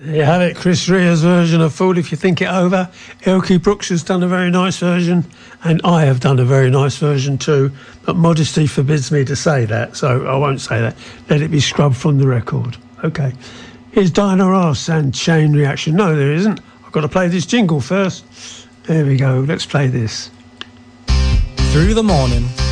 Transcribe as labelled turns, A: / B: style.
A: There you have it, Chris Rea's version of Fool If You Think It Over. Elkie Brooks has done a very nice version, and I have done a very nice version too, but modesty forbids me to say that, so I won't say that. Let it be scrubbed from the record. Okay. Here's Diana Ross and Chain Reaction. No, there isn't. I've got to play this jingle first. There we go. Let's play this.
B: Through the morning,